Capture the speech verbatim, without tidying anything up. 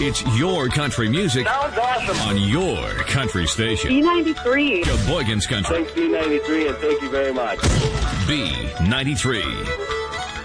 It's your country music Sounds awesome. on your country station. B ninety-three. Sheboygan's Country. Thanks, B ninety-three, and thank you very much. B ninety-three.